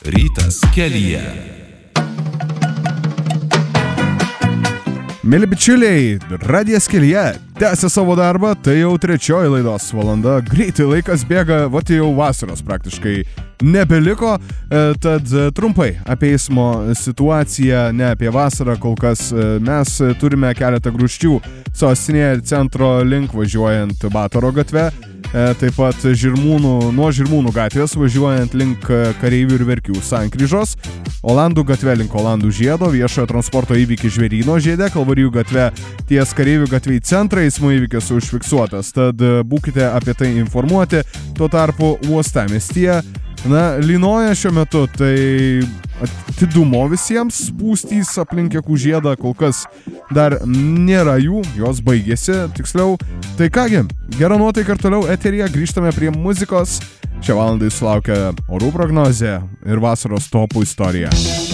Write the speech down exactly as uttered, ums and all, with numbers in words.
Rytas kelyje. Mėly bičiuliai, Radijas kelyje tęsia savo darbą, tai jau trečioji laidos valanda, greitai laikas bėga, va tai jau vasaros praktiškai nebeliko, tad trumpai apie eismo situaciją, ne apie vasarą kol kas, mes turime keletą grūsčių sostinėje ir centro link važiuojant Batoro gatve, taip pat Žirmūnų, nuo Žirmūnų gatvės važiuojant link Kareivių ir Verkių sankryžos, Olandų gatve link Olandų žiedo, viešojo transporto įvykis Žvėryno žiede, Kalvarijų gatve ties Kareivių gatve į centrą eismo įvykis užfiksuotas, tad būkite apie tai informuoti. Tuo tarpu uostamiestyje, na, lynoja šiuo metu, tai atidumo visiems, spūstys aplink Jakų žiedą, kol kas dar nėra jų, jos baigėsi, tiksliau. Tai kągi, gera nuotaika ir toliau eteryje, grįžtame prie muzikos. Šią valandą sulaukia orų prognozė ir vasaros topų istorija.